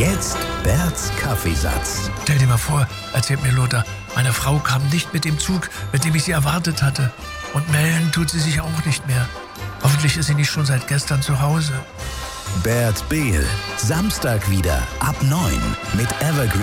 Jetzt Berts Kaffeesatz. Stell dir mal vor, erzählt mir Lothar, meine Frau kam nicht mit dem Zug, mit dem ich sie erwartet hatte. Und melden tut sie sich auch nicht mehr. Hoffentlich ist sie nicht schon seit gestern zu Hause. Bert Behl, Samstag wieder ab 9 mit Evergreen.